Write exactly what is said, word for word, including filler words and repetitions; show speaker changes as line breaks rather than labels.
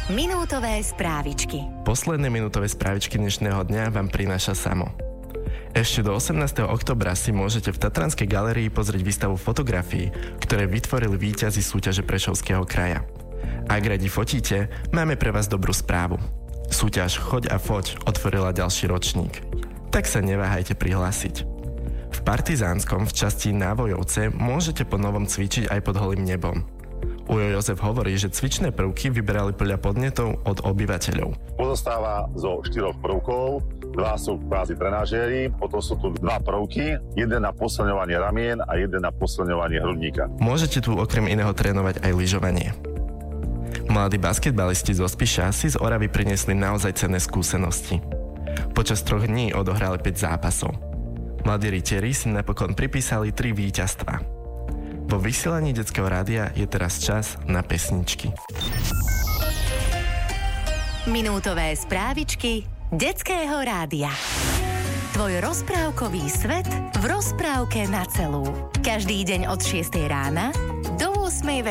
Minútové správičky.
Posledné minútové správičky dnešného dňa vám prináša Samo. Ešte do osemnásteho októbra si môžete v Tatranskej galérii pozrieť výstavu fotografií, ktoré vytvorili víťazi súťaže Prešovského kraja. Ak radi fotíte, máme pre vás dobrú správu. Súťaž Choď a foť otvorila ďalší ročník. Tak sa neváhajte prihlásiť. V Partizánskom v časti Návojovce môžete po novom cvičiť aj pod holým nebom. Ujo Jozef hovorí, že cvičné prvky vyberali podľa podnetov od obyvateľov.
Pozostáva zo štyroch prvkov, dva sú kvázi trenažéri, potom sú tu dva prvky, jeden na posilňovanie ramien a jeden na posilňovanie hrudníka.
Môžete tu okrem iného trénovať aj lyžovanie. Mladí basketbalisti zo Spiša si z Oravy priniesli naozaj cenné skúsenosti. Počas troch dní odohrali päť zápasov. Mladí rytieri si napokon pripísali tri víťazstvá. Vo vysielaní Detského rádia je teraz čas na pesničky.
Minútové správičky Detského rádia. Tvoj rozprávkový svet v rozprávke na celú. Každý deň od šiestej rána do ôsmej